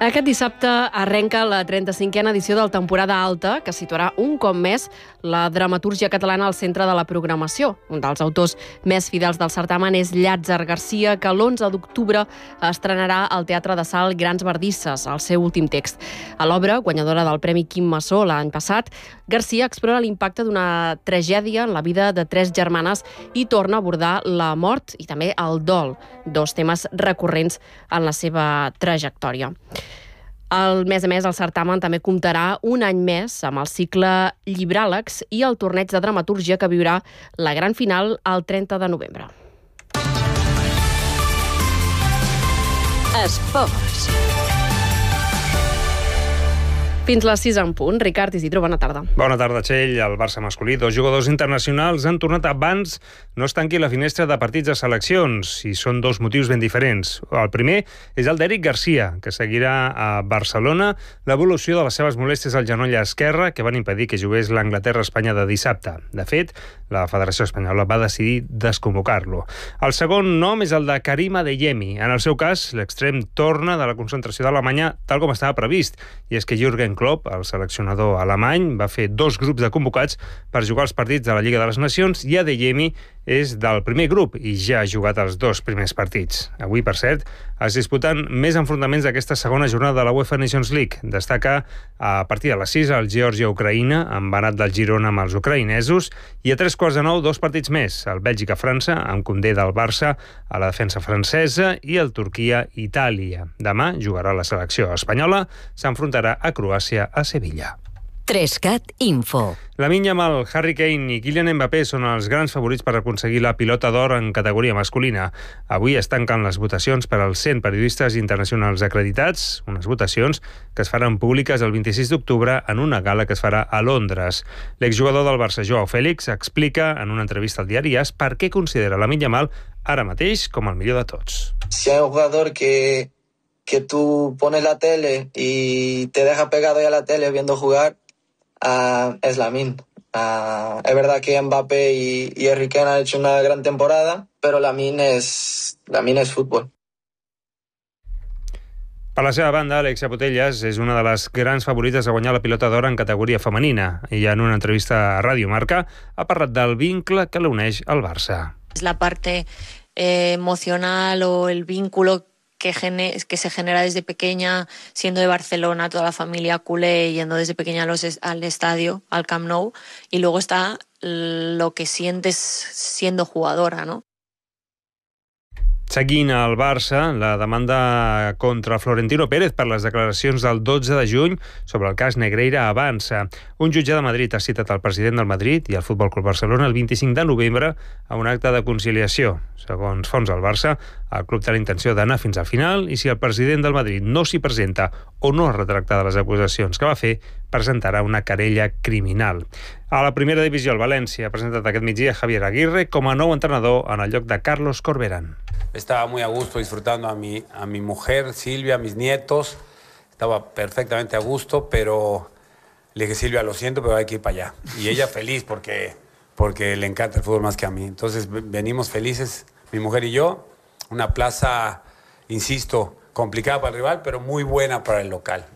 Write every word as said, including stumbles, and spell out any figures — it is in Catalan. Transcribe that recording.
Aquest dissabte arrenca la trenta-cinquena edició del Temporada Alta, que situarà un cop més la dramatúrgia catalana al centre de la programació. Un dels autors més fidels del certamen és Llàtzer Garcia, que l'onze d'octubre estrenarà al Teatre de Salt Grans Bardisses, el seu últim text. A l'obra, guanyadora del Premi Quim Massó l'any passat, Garcia explora l'impacte d'una tragèdia en la vida de tres germanes i torna a abordar la mort i també el dol, dos temes recurrents en la seva trajectòria. A més a més, el certamen també comptarà un any més amb el cicle Llibràlegs i el torneig de dramatúrgia que viurà la gran final el trenta de novembre. Esports. Fins les sis en punt. Ricard Isidro, bona tarda. Bona tarda, Txell. El Barça masculí, dos jugadors internacionals han tornat abans no es tanqui la finestra de partits de seleccions, i són dos motius ben diferents. El primer és el d'Eric Garcia, que seguirà a Barcelona l'evolució de les seves molèsties al genoll esquerre que van impedir que jugués l'Anglaterra-Espanya de dissabte. De fet, la Federació Espanyola va decidir desconvocar-lo. El segon nom és el de Karim Adeyemi. En el seu cas, l'extrem torna de la concentració d'Alemanya tal com estava previst, i és que Jürgen Klopp, el seleccionador alemany, va fer dos grups de convocats per jugar els partits de la Lliga de les Nacions, i Adeyemi és del primer grup i ja ha jugat els dos primers partits. Avui, per cert, es disputen més enfrontaments d'aquesta segona jornada de la UEFA Nations League. Destaca a partir de les sis el Geòrgia-Ucraïna, embanat del Girona amb els ucraïnesos, i a tres quarts de nou dos partits més, el Bèlgica-França, amb Koundé del Barça a la defensa francesa, i el Turquia-Itàlia. Demà jugarà la selecció espanyola, s'enfrontarà a Croàcia a Sevilla. Trescat Info. Lamine Yamal, Harry Kane i Kylian Mbappé són els grans favorits per aconseguir la pilota d'or en categoria masculina. Avui es tanquen les votacions per als cent periodistes internacionals acreditats, unes votacions que es faran públiques el vint-i-sis d'octubre en una gala que es farà a Londres. L'exjugador del Barça, Joao Félix, explica en una entrevista al diari AS per què considera Lamine Yamal ara mateix com el millor de tots. Si hay un jugador que, que tú pones la tele y te deja pegado ya a la tele viendo jugar, Uh, es Lamine. Uh, es verdad que Mbappé y, y Harry Kane han hecho una gran temporada, pero Lamine es, Lamine es fútbol. Per la seva banda, Alexia Putellas és una de les grans favorites a guanyar la pilota d'or en categoria femenina, i en una entrevista a Radio Marca ha parlat del vincle que l'uneix al Barça. Es la parte eh, emocional o el vínculo Que, gene, que se genera desde pequeña, siendo de Barcelona, toda la familia culé, yendo desde pequeña a los, al estadio, al Camp Nou, y luego está lo que sientes siendo jugadora, ¿no? Seguint el Barça, la demanda contra Florentino Pérez per les declaracions del dotze de juny sobre el cas Negreira avança. Un jutge de Madrid ha citat el president del Madrid i el Futbol Club Barcelona el vint-i-cinc de novembre a un acte de conciliació. Segons fonts del Barça, el club té la intenció d'anar fins al final, i si el president del Madrid no s'hi presenta o no es retracta de les acusacions que va fer, presentarà una querella criminal. A la primera divisió, el València ha presentat aquest migdia Javier Aguirre com a nou entrenador en el lloc de Carlos Corberán. Estaba muy a gusto disfrutando a mi, a mi mujer, Silvia, a mis nietos. Estaba perfectamente a gusto, pero le dije, Silvia, lo siento, pero hay que ir para allá. Y ella feliz porque, porque le encanta el fútbol más que a mí. Entonces venimos felices, mi mujer y yo. Una plaza, insisto, complicada para el rival, pero muy buena para el local.